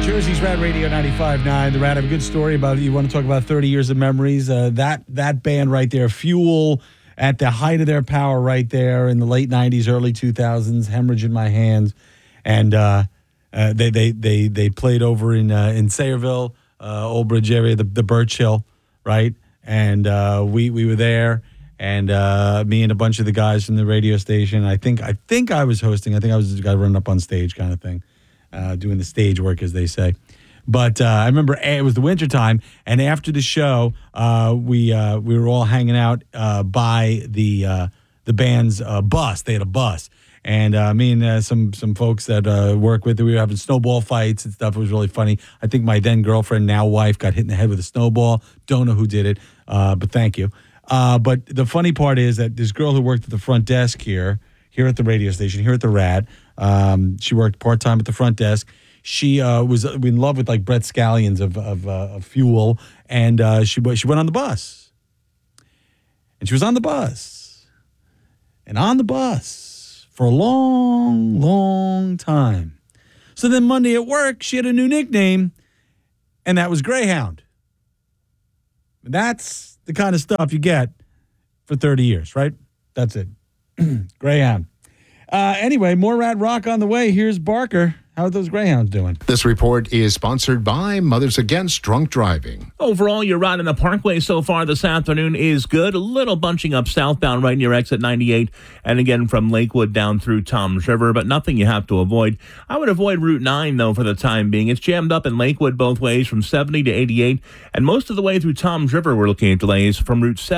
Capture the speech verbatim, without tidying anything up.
Jersey's Rad Radio ninety-five point nine. The Rad, have a good story about it. You want to talk about thirty years of memories. Uh, that that band right there, Fuel, at the height of their power right there in the late nineties, early two thousands, Hemorrhage in My Hands. And uh, uh, they, they they they played over in uh, in Sayreville, uh, Old Bridge area, the, the Birch Hill, right? And uh, we we were there, and uh, me and a bunch of the guys from the radio station. I think I think I was hosting. I think I was the guy running up on stage kind of thing. Uh, doing the stage work, as they say. But uh, I remember it was the wintertime, and after the show, uh, we uh, we were all hanging out uh, by the uh, the band's uh, bus. They had a bus. And uh, me and uh, some some folks that uh, work with it, we were having snowball fights and stuff. It was really funny. I think my then girlfriend, now wife, got hit in the head with a snowball. Don't know who did it, uh, but thank you. Uh, but the funny part is that this girl who worked at the front desk here, here at the radio station, here at the Rad, Um, she worked part-time at the front desk. She uh, was in love with like Brett Scallions of of, uh, of Fuel, and uh, she she went on the bus, and she was on the bus, and on the bus for a long, long time. So then Monday at work, she had a new nickname, and that was Greyhound. That's the kind of stuff you get for thirty years, right? That's it, Greyhound. Uh, anyway, more Rad Rock on the way. Here's Barker. How are those Greyhounds doing? This report is sponsored by Mothers Against Drunk Driving. Overall, your ride in the Parkway so far this afternoon is good. A little bunching up southbound right near exit ninety-eight, and again from Lakewood down through Toms River, but nothing you have to avoid. I would avoid Route nine, though, for the time being. It's jammed up in Lakewood both ways from seventy to eighty-eight, and most of the way through Toms River we're looking at delays from Route seven.